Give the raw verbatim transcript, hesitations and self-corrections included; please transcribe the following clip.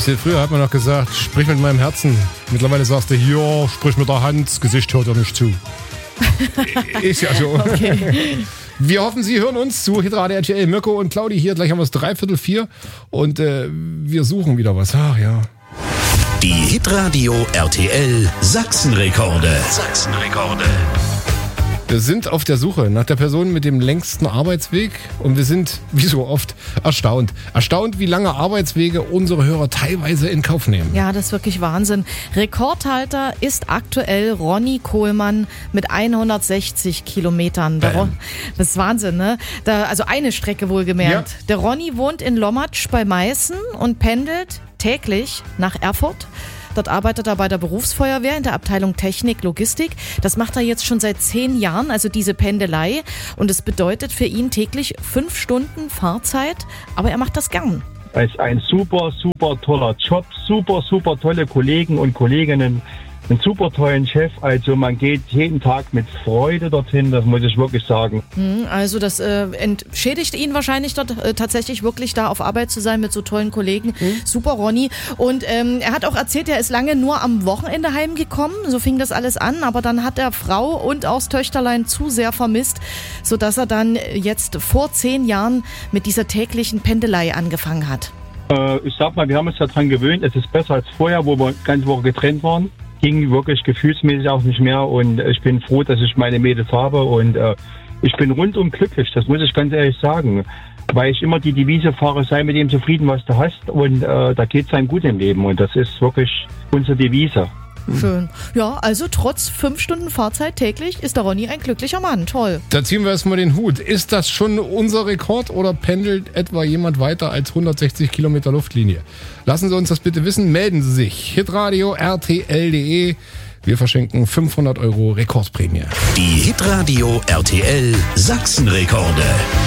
Weißt du, früher hat man noch gesagt, sprich mit meinem Herzen. Mittlerweile sagst du, ja, sprich mit der Hand, das Gesicht hört ja nicht zu. Ist ja so. Okay. Wir hoffen, Sie hören uns zu Hitradio R T L. Mirko und Claudi hier, gleich haben wir es dreiviertel vier und äh, wir suchen wieder was. Ach ja. Die Hitradio R T L Sachsenrekorde. Sachsenrekorde. Wir sind auf der Suche nach der Person mit dem längsten Arbeitsweg und wir sind, wie so oft, erstaunt. Erstaunt, wie lange Arbeitswege unsere Hörer teilweise in Kauf nehmen. Ja, das ist wirklich Wahnsinn. Rekordhalter ist aktuell Ronny Kohlmann mit hundertsechzig Kilometern. Der Ron- das ist Wahnsinn, ne? Da, also eine Strecke wohlgemerkt. Ja. Der Ronny wohnt in Lommatsch bei Meißen und pendelt täglich nach Erfurt. Dort arbeitet er bei der Berufsfeuerwehr in der Abteilung Technik, Logistik. Das macht er jetzt schon seit zehn Jahren, also diese Pendelei. Und es bedeutet für ihn täglich fünf Stunden Fahrzeit. Aber er macht das gern. Es ist ein super, super toller Job, super, super tolle Kollegen und Kolleginnen, einen super tollen Chef. Also man geht jeden Tag mit Freude dorthin, das muss ich wirklich sagen. Also das äh, entschädigt ihn wahrscheinlich dort äh, tatsächlich wirklich da auf Arbeit zu sein mit so tollen Kollegen. Mhm. Super Ronny. Und ähm, er hat auch erzählt, er ist lange nur am Wochenende heimgekommen. So fing das alles an. Aber dann hat er Frau und auch das Töchterlein zu sehr vermisst, sodass er dann jetzt vor zehn Jahren mit dieser täglichen Pendelei angefangen hat. Äh, ich sag mal, wir haben uns daran gewöhnt. Es ist besser als vorher, wo wir ganze Woche getrennt waren. Ging wirklich gefühlsmäßig auch nicht mehr und ich bin froh, dass ich meine Mädels habe und äh, ich bin rundum glücklich, das muss ich ganz ehrlich sagen, weil ich immer die Devise fahre, sei mit dem zufrieden, was du hast und äh, da geht es einem gut im Leben und das ist wirklich unsere Devise. Schön. Ja, also trotz fünf Stunden Fahrzeit täglich ist der Ronny ein glücklicher Mann. Toll. Da ziehen wir erstmal den Hut. Ist das schon unser Rekord oder pendelt etwa jemand weiter als hundertsechzig Kilometer Luftlinie? Lassen Sie uns das bitte wissen. Melden Sie sich. hitradio r t l punkt d e. Wir verschenken fünfhundert Euro Rekordprämie. Die Hitradio R T L Sachsenrekorde.